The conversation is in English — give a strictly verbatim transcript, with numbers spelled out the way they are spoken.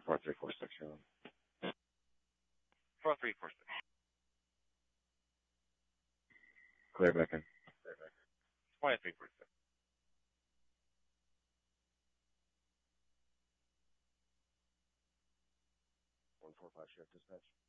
four three four six. four three four six. Clear back in. twenty-three percent. one four five shift dispatch.